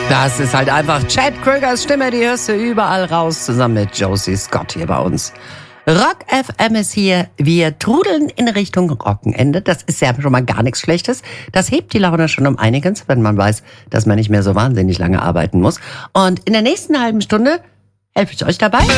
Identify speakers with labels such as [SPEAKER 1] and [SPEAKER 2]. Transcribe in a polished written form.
[SPEAKER 1] Das ist halt einfach Chad Krögers Stimme, die hörst du überall raus, zusammen mit Josie Scott hier bei uns. Rock FM ist hier. Wir trudeln in Richtung Wochenende. Das ist ja schon mal gar nichts Schlechtes. Das hebt die Laune schon um einiges, wenn man weiß, dass man nicht mehr so wahnsinnig lange arbeiten muss. Und in der nächsten halben Stunde helfe ich euch dabei.